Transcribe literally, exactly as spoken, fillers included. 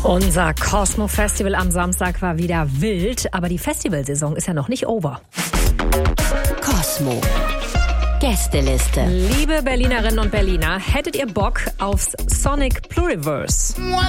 Unser Cosmo Festival am Samstag war wieder wild, aber die Festivalsaison ist ja noch nicht over. Cosmo Gästeliste. Liebe Berlinerinnen und Berliner, hättet ihr Bock aufs Sonic Pluriverse?